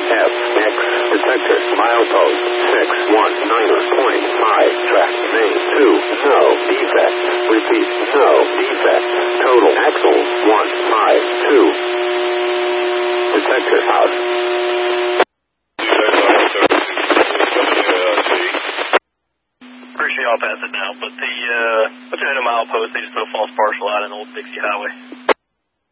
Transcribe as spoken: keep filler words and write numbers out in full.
F X detector milepost six one niner point five track main two no defect. Repeat, no defect. Total axle one five two. Detector out. Appreciate I'll pass it now, but the uh, what's the milepost? They just put a false partial out on Old Dixie Highway.